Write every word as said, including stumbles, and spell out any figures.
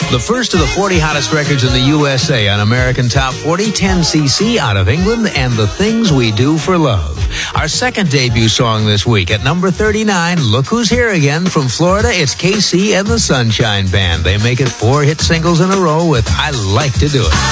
The first of the forty hottest records in the U S A on American Top forty, ten C C out of England, and The Things We Do for Love. Our second debut song this week at number thirty-nine, Look Who's Here Again. From Florida, it's K C and the Sunshine Band. They make it four hit singles in a row with I Like to Do It.